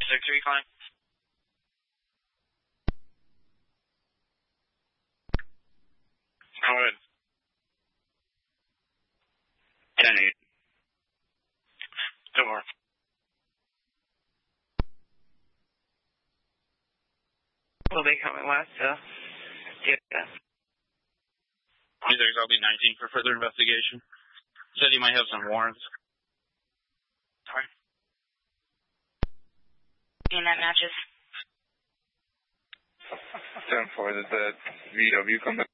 Secretary calling. Go ahead. 10-8. Door. Will be coming west, yeah. Either be 19 for further investigation. Said he might have some warrants. Sorry. And that matches. 10-4, did the VW come back?